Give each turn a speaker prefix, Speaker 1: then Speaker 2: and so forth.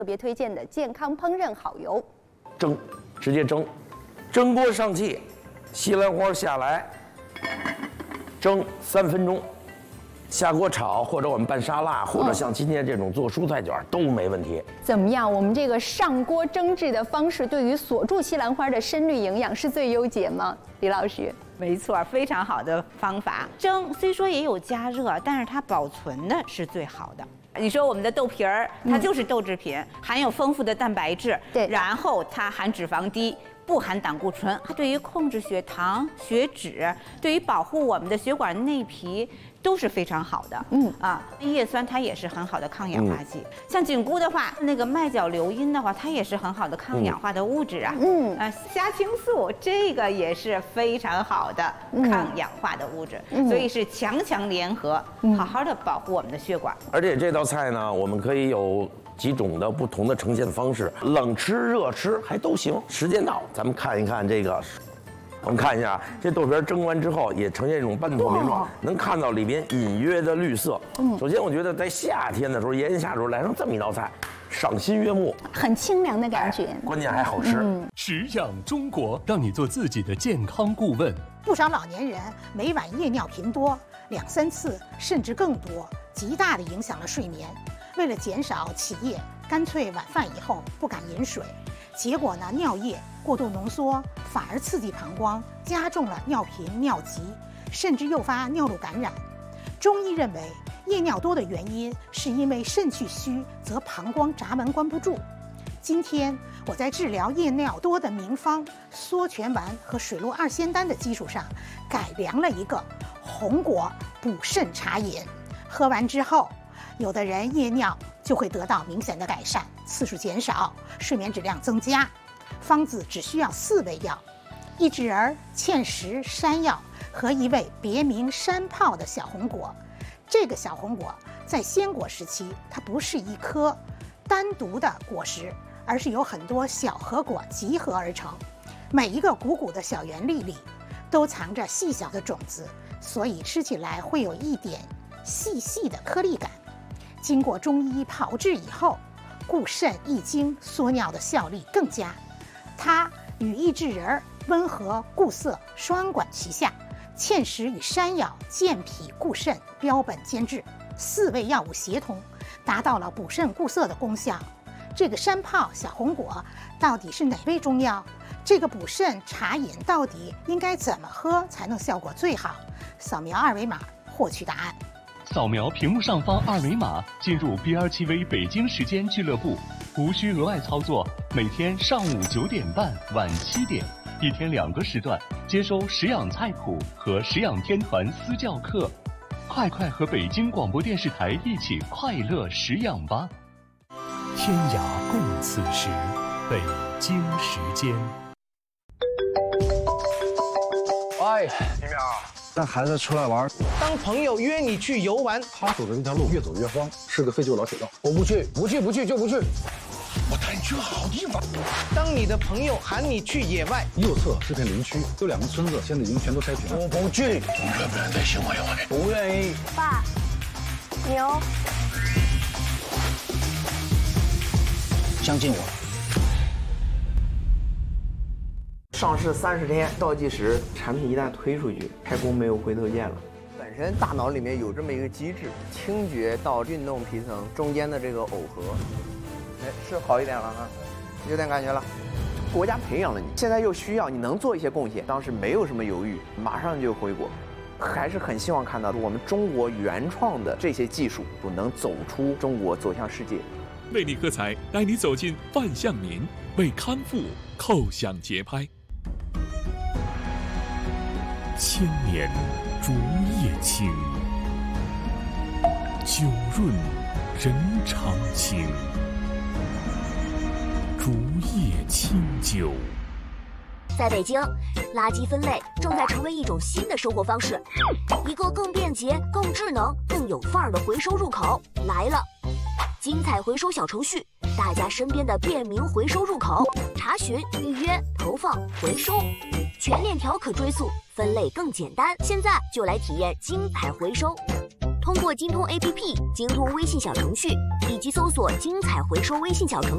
Speaker 1: 特别推荐的健康烹饪好油。
Speaker 2: 蒸，直接蒸，蒸锅上气，西兰花下来，蒸3分钟。 下锅炒，或者我们拌沙拉，或者像今天这种做蔬菜卷都没问题。
Speaker 1: 怎么样？我们这个上锅蒸制的方式，对于锁住西兰花的深绿营养是最优解吗？李老师，
Speaker 3: 没错，非常好的方法。蒸虽说也有加热，但是它保存的是最好的。你说我们的豆皮儿，它就是豆制品，含有丰富的蛋白质，
Speaker 1: 对，
Speaker 3: 然后它含脂肪低。 不含胆固醇，它对于控制血糖、血脂，对于保护我们的血管内皮都是非常好的。叶酸它也是很好的抗氧化剂。像菌菇的话，那个麦角硫因的话，它也是很好的抗氧化的物质啊。虾青素这个也是非常好的抗氧化的物质，所以是强强联合，好好的保护我们的血管。
Speaker 2: 而且这道菜呢，我们可以有 几种的不同的呈现方式，冷吃、热吃还都行。时间到，咱们看一看这个。我们看一下，这豆皮蒸完之后也呈现一种半透明状，能看到里边隐约的绿色。首先我觉得在夏天的时候，炎夏的时候来上这么一道菜，赏心悦目，
Speaker 1: 很清凉的感觉，
Speaker 2: 关键还好吃。
Speaker 4: 食养中国，让你做自己的健康顾问。
Speaker 5: 不少老年人每晚夜尿频多，2、3次甚至更多，极大地影响了睡眠。 为了减少起夜，干脆晚饭以后不敢饮水，结果呢，尿液过度浓缩，反而刺激膀胱，加重了尿频、尿急，甚至诱发尿路感染。中医认为，夜尿多的原因是因为肾气虚，则膀胱闸门关不住。今天我在治疗夜尿多的名方缩泉丸和水陆2仙丹的基础上，改良了一个红果补肾茶饮，喝完之后， 有的人夜尿就会得到明显的改善，次数减少，睡眠质量增加。方子只需要4味药：益智仁、芡实、山药和一味别名山炮的小红果。这个小红果在鲜果时期，它不是一颗单独的果实，而是由很多小核果集合而成。每一个鼓鼓的小圆粒里，都藏着细小的种子，所以吃起来会有一点细细的颗粒感。 经过中医炮制以后，固肾益精、缩尿的效力更佳。它与益智仁温和固涩，双管齐下；芡实与山药健脾固肾，标本兼治，4味药物协同，达到了补肾固涩的功效。这个山炮小红果到底是哪味中药？这个补肾茶饮到底应该怎么喝才能效果最好？扫描2维码获取答案。
Speaker 4: 扫描屏幕上方2维码，进入 BR7V 北京时间俱乐部，无需额外操作。每天上午9点半、晚7点，1天2个时段，接收食养菜谱和食养天团私教课。快快和北京广播电视台一起快乐食养吧！天涯共此时，北京时间。
Speaker 6: 哎，李淼。 带孩子出来玩，
Speaker 7: 当朋友约你去游玩，
Speaker 6: 他走的那条路越走越荒，是个废旧老铁道。
Speaker 7: 我不去，不去，不去就不去。
Speaker 6: 我带你去个好地方。
Speaker 7: 当你的朋友喊你去野外，
Speaker 6: 右侧是片林区，有2个村子，现在已经全都拆平了。
Speaker 7: 我不去。
Speaker 6: 你愿不愿意再请我一回？
Speaker 7: 不愿意。
Speaker 8: 爸，牛。
Speaker 7: 相信我。 上市30天倒计时，产品一旦推出去，开工没有回头箭了。本身大脑里面有这么一个机制，听觉到运动皮层中间的这个耦合，哎，是好一点了哈，有点感觉了。国家培养了你，现在又需要你能做一些贡献，当时没有什么犹豫，马上就回国。还是很希望看到我们中国原创的这些技术能走出中国，走向世界。
Speaker 9: 魅力喝彩带你走进万象年，为康复叩响节拍。 千年竹叶青，酒润人长情。竹叶清酒。
Speaker 10: 在北京，垃圾分类正在成为一种新的生活方式，一个更便捷、更智能、更有范儿的回收入口来了。精彩回收小程序，大家身边的便民回收入口，查询、预约、投放、回收，全链条可追溯，分类更简单。现在就来体验精彩回收。通过京通 APP、京通微信小程序以及搜索“精彩回收”微信小程序。